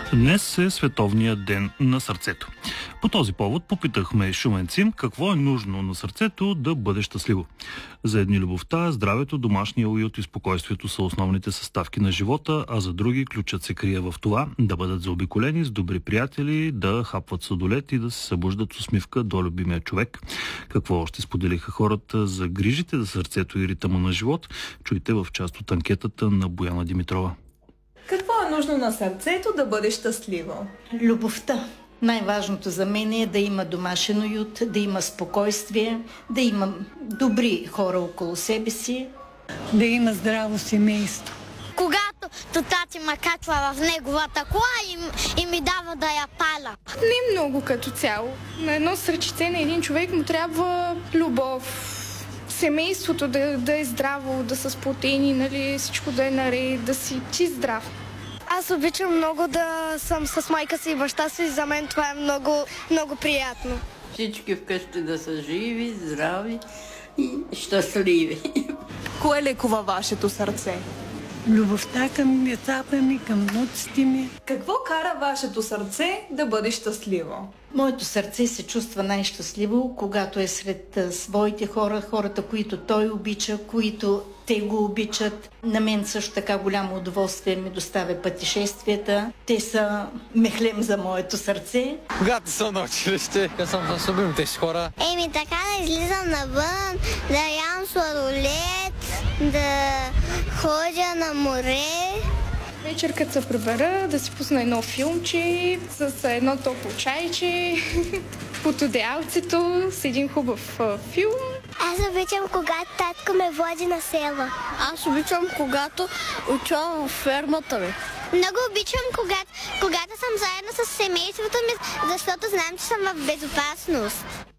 Днес е Световният ден на сърцето. По този повод попитахме шуменци какво е нужно на сърцето да бъде щастливо. За едни любовта, здравето, домашния уют и спокойствието са основните съставки на живота, а за други ключът се крие в това да бъдат заобиколени с добри приятели, да хапват сладолет и да се събуждат с усмивка до любимия човек. Какво още споделиха хората за грижите за сърцето и ритъма на живот, чуйте в част от анкетата на Бояна Димитрова. Какво е нужно на сърцето да бъде щастливо? Любовта. Най-важното за мен е да има домашен уют, да има спокойствие, да има добри хора около себе си. Да има здраво семейство. Когато тати ме качва в неговата кола и ми дава да я паля. Не много като цяло. На едно сърчице на един човек му трябва любов. Семейството да е здраво, да са сплотени, нали, всичко да е наред, да си чист здрав. Аз обичам много да съм с майка си и баща си. За мен това е много, много приятно. Всички вкъщи да са живи, здрави и щастливи. Кое лекува вашето сърце? Любовта към децата ми, към внуците ми. Какво кара вашето сърце да бъде щастливо? Моето сърце се чувства най-щастливо, когато е сред своите хора, хората, които той обича, които те го обичат. На мен също така голямо удоволствие ми доставя пътешествията. Те са мехлем за моето сърце. Когато съм на училище, като съм с любимите си хора. Така да излизам навън, да ям сладолет, да ходя на море. Вечер, като се прибера, да си пусна едно филмче с едно топло чайче под одеялцето с един хубав филм. Аз обичам, когато татко ме води на села. Аз обичам, когато отивам в фермата ми. Много обичам, когато съм заедно с семейството ми, защото знам, че съм в безопасност.